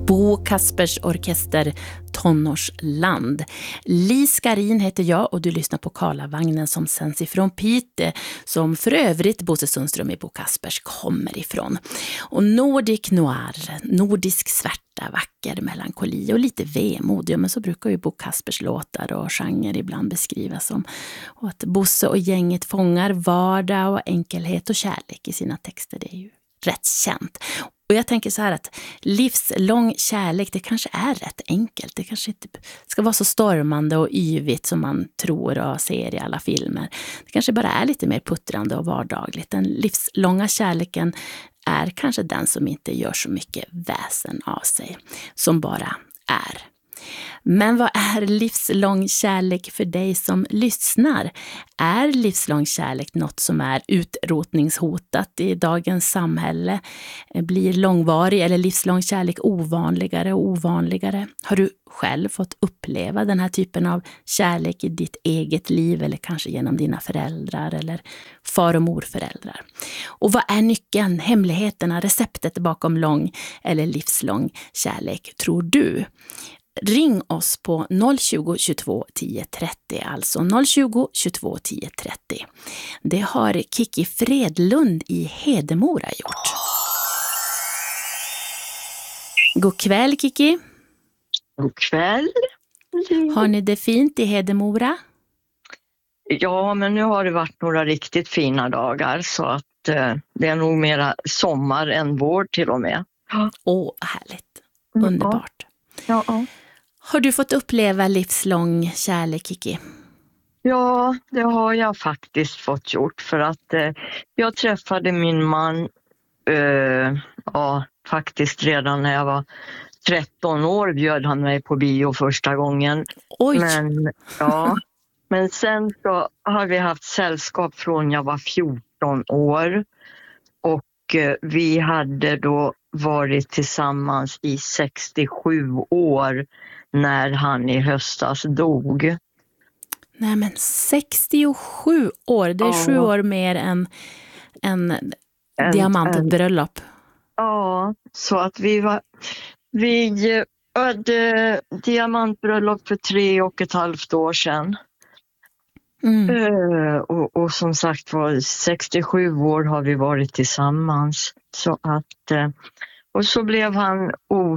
Bo Kaspers Orkester Tonårsland. Li Skarin heter jag och du lyssnar på Karlavagnen som sänds ifrån Pite, som för övrigt Bosse Sundström i Bo Kaspers kommer ifrån. Och Nordic Noir, nordisk svärta, vacker melankoli och lite vemod. Ja, men så brukar ju Bo Kaspers låtar och genre ibland beskrivas som. Och att Bosse och gänget fångar vardag och enkelhet och kärlek i sina texter, det är ju rätt känt. Och jag tänker så här att livslång kärlek, det kanske är rätt enkelt. Det kanske inte ska vara så stormande och yvigt som man tror och ser i alla filmer. Det kanske bara är lite mer puttrande och vardagligt. Den livslånga kärleken är kanske den som inte gör så mycket väsen av sig, som bara är. Men vad är livslång kärlek för dig som lyssnar? Är livslång kärlek något som är utrotningshotat i dagens samhälle? Blir långvarig eller livslång kärlek ovanligare och ovanligare? Har du själv fått uppleva den här typen av kärlek i ditt eget liv eller kanske genom dina föräldrar eller far- och morföräldrar? Och vad är nyckeln, hemligheterna, receptet bakom lång eller livslång kärlek, tror du? Ring oss på 020 22 10 30, alltså 020 22 10 30. Det har Kiki Fredlund i Hedemora gjort. God kväll, Kiki. God kväll. Har ni det fint i Hedemora? Ja, men nu har det varit några riktigt fina dagar så att det är nog mera sommar än vår till och med. Åh, härligt. Underbart. Ja. Har du fått uppleva livslång kärlek, Kiki? Ja, det har jag faktiskt fått gjort för att jag träffade min man faktiskt redan när jag var 13 år bjöd han mig på bio första gången. Oj! Men sen så har vi haft sällskap från jag var 14 år och vi hade då varit tillsammans i 67 år när han i höstas dog. Nej, men 67 år, det är 7 år mer än diamantbröllop. Ja, så att vi hade diamantbröllop för 3,5 år sedan. Och som sagt var 67 år har vi varit tillsammans. Så att, och så blev han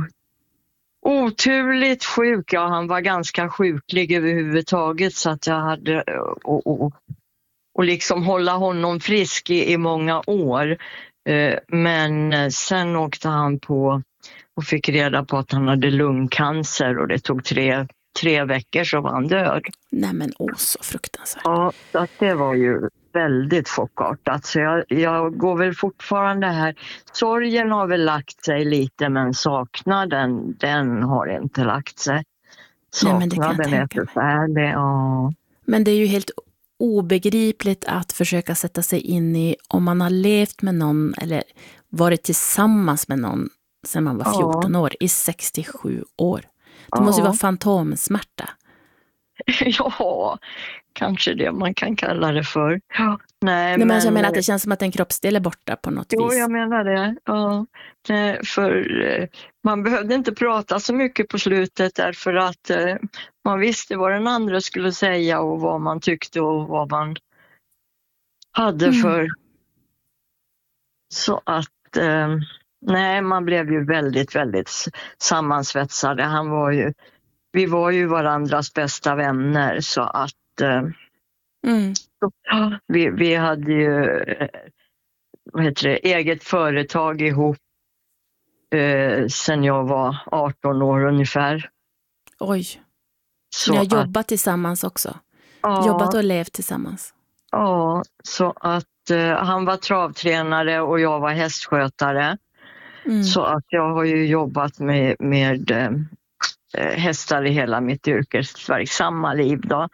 oturligt sjuk. Ja, han var ganska sjuklig överhuvudtaget så att jag hade och liksom hålla honom frisk i många år. Men sen åkte han på och fick reda på att han hade lungcancer och det tog tre veckor så var han död. Nej men så fruktansvärt. Ja, så att det var ju väldigt chockartat. Så jag går väl fortfarande här. Sorgen har väl lagt sig lite men saknaden, den har inte lagt sig. Saknaden är förfärlig, ja. Men det är ju helt obegripligt att försöka sätta sig in i om man har levt med någon eller varit tillsammans med någon sedan man var 14 år i 67 år. Det måste ju vara fantomsmärta. Ja, kanske det man kan kalla det för. Ja. Nej, men jag menar att det känns som att en kroppsdel är borta på något vis. Jo, jag menar det. Ja. För man behövde inte prata så mycket på slutet därför att man visste vad den andra skulle säga och vad man tyckte och vad man hade för. Så att man blev ju väldigt, väldigt sammansvetsade. Vi var ju varandras bästa vänner så att vi hade ju eget företag ihop sen jag var 18 år ungefär. Oj, så ni har jobbat tillsammans också? Jobbat och levt tillsammans? Ja, så att han var travtränare och jag var hästskötare. Så att jag har ju jobbat med hästar i hela mitt yrkesverksamma liv då.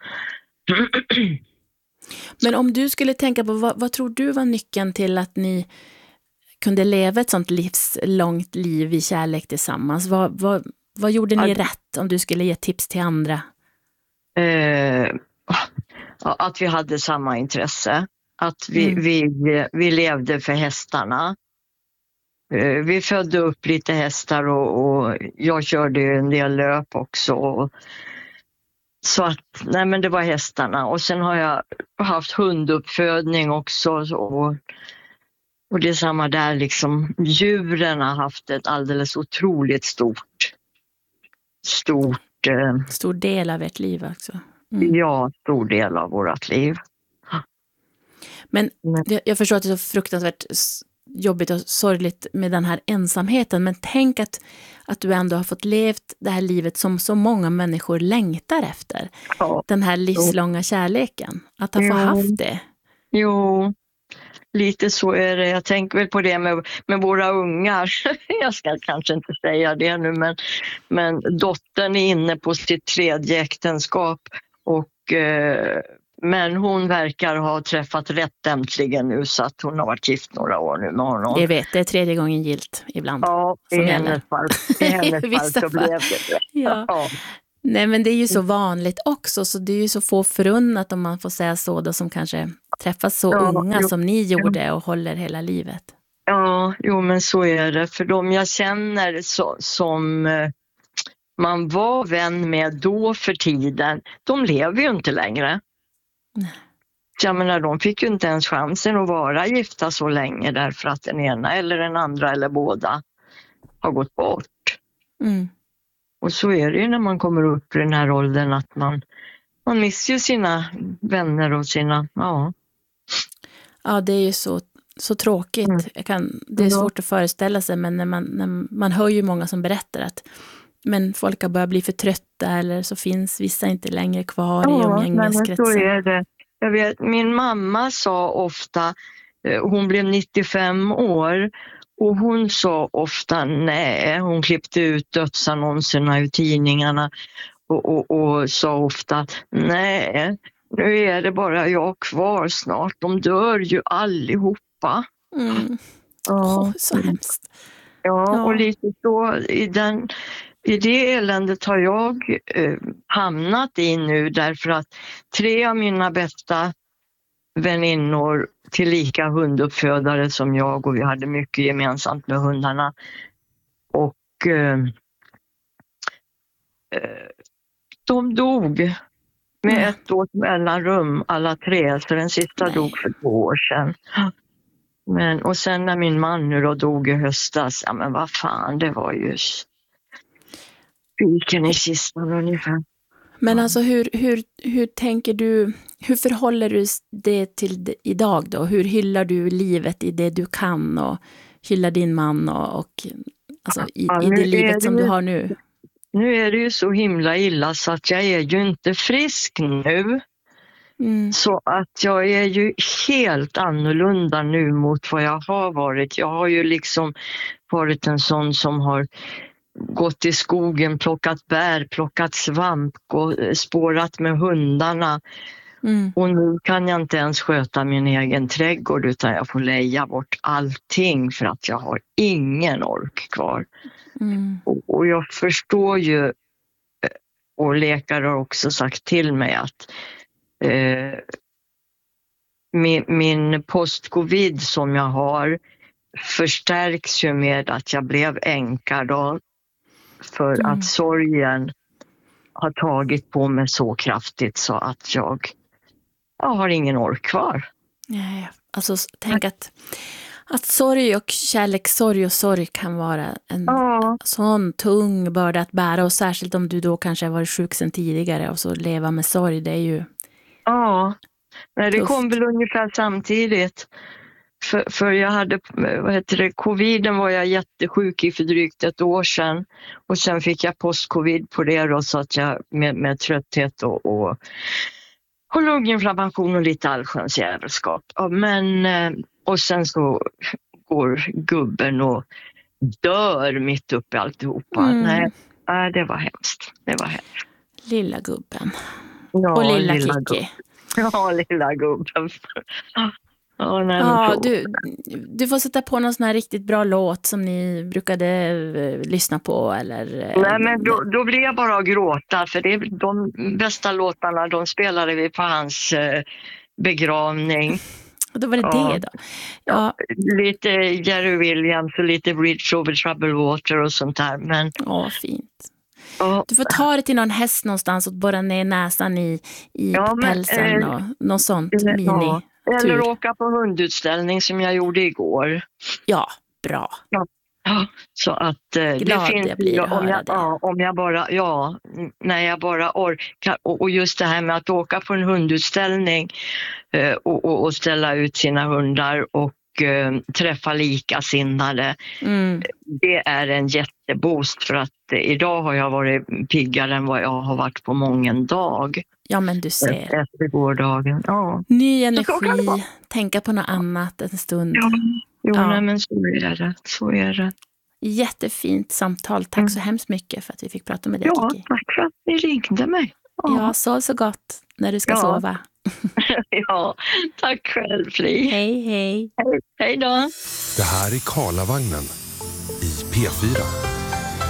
Men om du skulle tänka på, vad tror du var nyckeln till att ni kunde leva ett sånt livslångt liv i kärlek tillsammans? Vad gjorde ni rätt om du skulle ge tips till andra? Att vi hade samma intresse. Att vi levde för hästarna. vi födde upp lite hästar och jag körde en del löp också. Så att, nej men det var hästarna. Och sen har jag haft hunduppfödning också. Och det är samma där liksom. Djuren har haft ett alldeles otroligt Stor del av ert liv också. Ja, stor del av vårt liv. Men jag förstår att det är så fruktansvärt jobbigt och sorgligt med den här ensamheten. Men tänk att du ändå har fått levt det här livet som så många människor längtar efter. Ja. Den här livslånga kärleken. Att ha fått haft det. Jo, lite så är det. Jag tänker väl på det med våra ungar. Jag ska kanske inte säga det nu, men dottern är inne på sitt 3:e äktenskap. Men hon verkar ha träffat rätt äntligen nu, så att hon har varit gift några år nu med honom. Jag vet, det är 3:e gången gilt ibland. Ja, i hennes fall så blev det. Ja. Ja. Nej, men det är ju så vanligt också, så det är ju så få förunnat, om man får säga så, då, som kanske träffas så unga som ni gjorde och håller hela livet. Ja, jo men så är det. För de jag känner som man var vän med då för tiden, de lever ju inte längre. Nej. Jag menar, de fick ju inte ens chansen att vara gifta så länge, därför att den ena eller den andra eller båda har gått bort. Mm. Och så är det ju när man kommer upp i den här åldern, att man missar ju sina vänner och sina, ja. Ja, det är ju så tråkigt. Det är svårt att föreställa sig, men när man hör ju många som berättar att men folk har börjat bli för trötta, eller så finns vissa inte längre kvar i umgängeskretsen. Så är det. Jag vet, min mamma sa ofta, hon blev 95 år, och hon sa ofta nej. Hon klippte ut dödsannonserna i tidningarna och sa ofta nej, nu är det bara jag kvar snart. De dör ju allihopa. Mm. Så hemskt. Ja, och lite så i det eländet har jag hamnat i nu, därför att 3 av mina bästa väninnor, tillika hunduppfödare som jag, och vi hade mycket gemensamt med hundarna. Och de dog med 1 års mellanrum, alla 3. Så den sista dog för 2 år sedan. Och sen när min man nu då dog i höstas, ja men vad fan, det var ju spiken i kistan ungefär. Men alltså hur tänker du, hur förhåller du det till idag då? Hur hyllar du livet i det du kan, och hyllar din man och alltså i det livet som du har nu? Nu är det ju så himla illa så att jag är ju inte frisk nu. Så att jag är ju helt annorlunda nu mot vad jag har varit. Jag har ju liksom varit en sån som har gått i skogen, plockat bär, plockat svamp och spårat med hundarna. Och nu kan jag inte ens sköta min egen trädgård, utan jag får leja bort allting för att jag har ingen ork kvar. Och jag förstår ju, och läkare har också sagt till mig att min post-covid som jag har förstärks ju med att jag blev änka då, för att sorgen har tagit på mig så kraftigt så att jag har ingen ork kvar. Nej, alltså tänk att sorg och kärlekssorg och sorg kan vara en sån tung börda att bära, och särskilt om du då kanske har varit sjuk sedan tidigare, och så leva med sorg, det är ju det kom väl ungefär samtidigt. För jag hade, coviden var jag jättesjuk i för drygt 1 år sedan. Och sen fick jag post-covid på det då, så att jag med trötthet och lunginflammation och lite allsköns jävelskap. Och sen så går gubben och dör mitt uppe i alltihopa. Nej, det var hemskt. Det var hemskt. Lilla gubben. Ja, och lilla Kiki. Ja, lilla gubben. Du får sätta på någon sån här riktigt bra låt som ni brukade lyssna på, eller? Nej, men då blir jag bara att gråta, för det är de bästa låtarna, de spelade vi på hans begravning. Och då var det det då. Ja. Lite Jerry Williams och lite Bridge over Troubled Water och sånt där. Men Fint. Du får ta det till någon häst någonstans och borra ner näsan i pälsen och något sånt mini. Eller åka på hundutställning som jag gjorde igår. Ja, bra. Ja, så att det finns jag blir om jag bara när jag bara orkar, och just det här med att åka på en hundutställning och ställa ut sina hundar och träffa likasinnade. Det är en jätteboost, för att idag har jag varit piggare än vad jag har varit på mången dag. Ja, men du ser. Efter gårdagen. Ja. Ny energi, tänka på något annat en stund. Nej, men så är det. Jättefint samtal. Tack så hemskt mycket för att vi fick prata med dig, Kiki. Tack för att ni ringde mig. Ja, sov så gott när du ska sova. Ja, tack själv, Fli. Hej. Hej då. Det här är Karlavagnen i P4.